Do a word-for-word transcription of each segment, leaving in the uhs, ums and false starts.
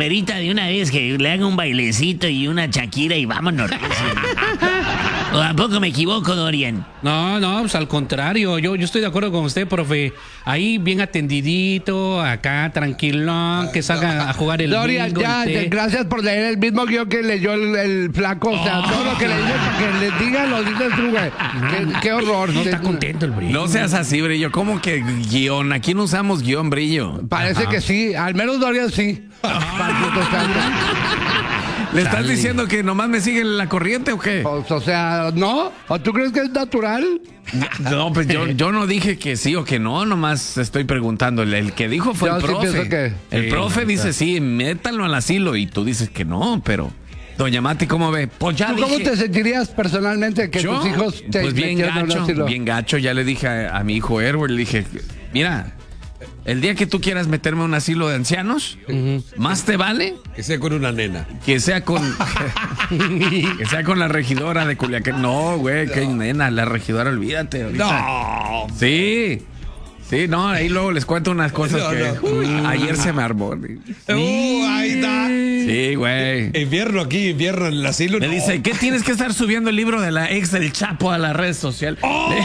Verita, de una vez que le haga un bailecito y una Shakira y vámonos. ¿O a poco me equivoco, Dorian? No, no, pues al contrario, yo, yo estoy de acuerdo con usted, profe. Ahí bien atendidito, acá tranquilón, que salga a jugar el Dorian, bingo, ya, el té. gracias por leer el mismo guión que leyó el, el flaco. O sea, Oh. todo lo que le dices para que le diga lo dices tú, güey. Qué, qué horror. No está contento el brillo. No seas así, Brillo. ¿Cómo que guión? Aquí no usamos guión, Brillo. Parece que sí, al menos Dorian sí. Maldito santo. ¿Le estás Chale. diciendo que nomás me siguen la corriente o qué? Pues, o sea, ¿no? ¿O tú crees que es natural? No, pues yo, yo no dije que sí o que no, nomás estoy preguntando. El, el que dijo fue Yo el sí profe. pienso que- El Sí, profe o dice sea. sí, métanlo al asilo y tú dices que no, pero... Doña Mati, ¿cómo ve? Pues ya ¿Tú cómo dije... te sentirías personalmente que ¿Yo? tus hijos te Pues bien metieran a un gacho, asilo? bien gacho. Ya le dije a, a mi hijo Erwin, le dije, mira, el día que tú quieras meterme a un asilo de ancianos, más te vale Que sea con una nena. que sea con que sea con la regidora de Culiacán. No, güey, qué nena, la regidora, olvídate. ahorita. No. Sí. Sí, no, ahí luego les cuento unas cosas No, que no. uy, ayer se me armó. Uh, ahí está. Sí, güey. Invierno aquí, invierno en el asilo. Me no. dice, ¿qué tienes que estar subiendo el libro de la ex del Chapo a la red social?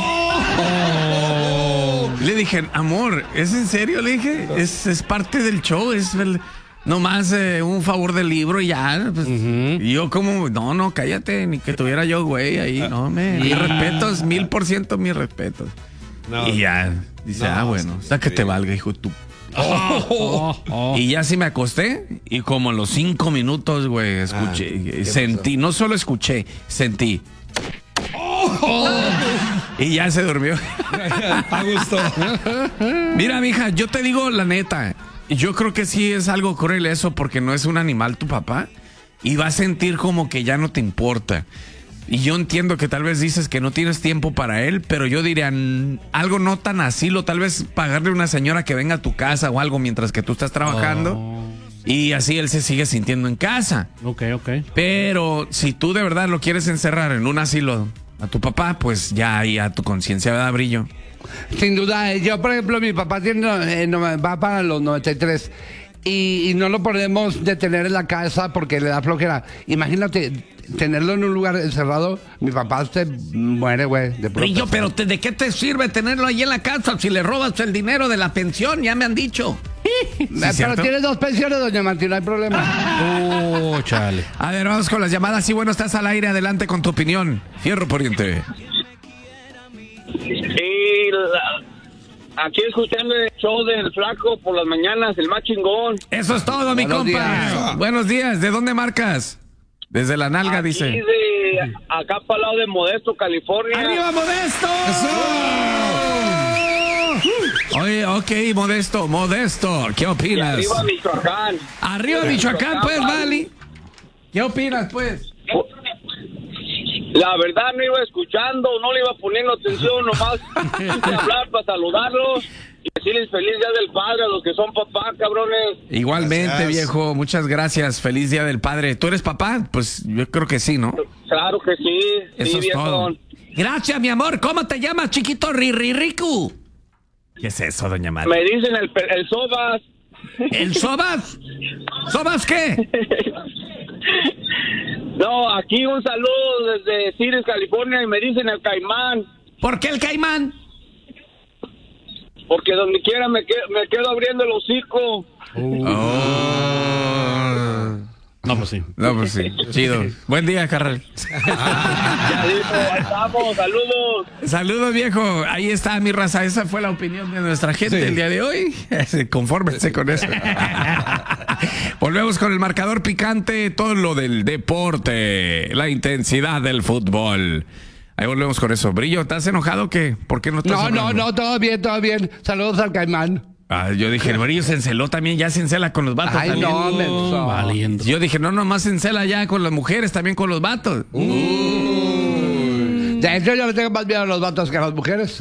Le, le dije, amor, ¿es en serio? Le dije, es, es parte del show, es el, nomás eh, un favor del libro y ya. Pues, Y yo como, no, no, cállate, ni que tuviera yo, güey, ahí, no, me, mis respetos, mil por ciento mis respetos. No. Y ya, dice, No, ah, bueno, sí, hasta que sí. te valga, hijo, tú. Oh, oh. Y ya sí me acosté y como a los cinco minutos, güey, escuché, sentí, no solo escuché, sentí. Y ya se durmió. A gusto. Mira, mija, yo te digo la neta, yo creo que sí es algo cruel eso porque no es un animal tu papá y va a sentir como que ya no te importa. Y yo entiendo que tal vez dices que no tienes tiempo para él, pero yo diría mm, algo no tan asilo, tal vez pagarle a una señora que venga a tu casa o algo mientras que tú estás trabajando Oh. y así él se sigue sintiendo en casa. Ok, ok. Pero si tú de verdad lo quieres encerrar en un asilo a tu papá, pues ya ahí a tu conciencia da brillo. Sin duda, eh, yo por ejemplo, mi papá tiene, eh, no, va para los noventa y tres y, y no lo podemos detener en la casa porque le da flojera. Imagínate tenerlo en un lugar encerrado, mi papá se muere, güey. de puro Brillo, pesar. pero te- ¿de qué te sirve tenerlo ahí en la casa si le robas el dinero de la pensión? Ya me han dicho. Eh, pero ¿cierto? tiene dos pensiones, doña Martín, no hay problema. Oh, chale. A ver, vamos con las llamadas. Sí, bueno, estás al aire. Adelante con tu opinión. Fierro pariente. Sí, la- aquí escuchando el show del flaco por las mañanas, el más chingón. Eso es todo, mi Buenos compa. días. Buenos días. ¿De dónde marcas? Desde la nalga, Aquí dice. de acá para el lado de Modesto, California. ¡Arriba, Modesto! Oye, ok, Modesto, Modesto. ¿Qué Y opinas? arriba Michoacán. Arriba, Michoacán, pues, Vali. ¿Qué opinas, pues? La verdad no iba escuchando, no le iba poniendo atención, nomás quise hablar para saludarlos y decirles feliz día del padre a los que son papás, cabrones. Igualmente, Gracias. viejo. Muchas gracias. Feliz Día del Padre. ¿Tú eres papá? Pues yo creo que sí, ¿no? Claro que sí, Eso sí, es viejo. todo. Gracias, mi amor. ¿Cómo te llamas, chiquito Riririku? ¿Qué es eso, doña María? Me dicen el, pe- el Sobas. ¿El Sobas? ¿Sobas qué? No, aquí un saludo desde Sirius, California, y me dicen el Caimán, ¿Por qué el caimán? porque donde quiera me, que- me quedo abriendo el hocico. Oh. No, pues sí. No, pues sí. Chido. Buen día, carnal. Ya dijo, ahí estamos, saludos. Saludos, viejo. Ahí está mi raza. Esa fue la opinión de nuestra gente Sí. el día de hoy. Confórmense con eso. Volvemos con el marcador picante, todo lo del deporte, la intensidad del fútbol. Ahí volvemos con eso. Brillo, ¿estás enojado o qué? ¿Por qué no estás No, no, hablando? no, todo bien, todo bien. Saludos al Caimán. Ah, yo dije, el Brillo se enceló también, ya se encela con los vatos Ay, también. no, menso. Valiendo. Yo dije, no, nomás se encela ya con las mujeres, también con los vatos. De hecho, yo le tengo más miedo a los vatos que a las mujeres.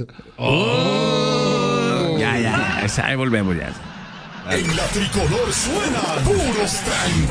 Ya, ya, ya, ahí volvemos ya. En la tricolor suena puros tranquilos.